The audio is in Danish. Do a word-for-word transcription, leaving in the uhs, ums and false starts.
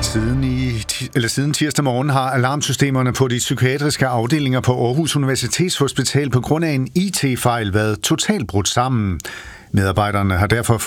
Siden, i, eller siden tirsdag morgen har alarmsystemerne på de psykiatriske afdelinger på Aarhus Universitetshospital på grund af en I T-fejl været totalt brudt sammen. Medarbejderne har derfor